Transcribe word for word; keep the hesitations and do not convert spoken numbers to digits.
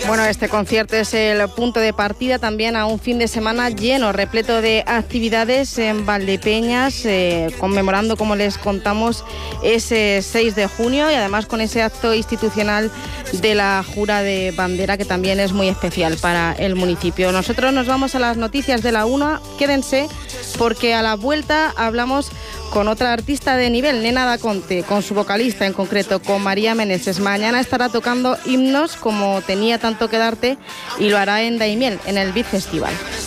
Bueno, este concierto es el punto de partida también a un fin de semana lleno, repleto de actividades en Valdepeñas, eh, conmemorando, como les contamos, ese seis de junio y además con ese acto institucional de la Jura de Bandera, que también es muy especial para el municipio. Nosotros nos vamos a las noticias de la una, quédense, porque a la vuelta hablamos con otra artista de nivel, Nena Da Conte, con su vocalista en concreto, con María Meneses. Mañana estará tocando himnos como Tenía tanto que darte y lo hará en Daimiel, en el Beat Festival.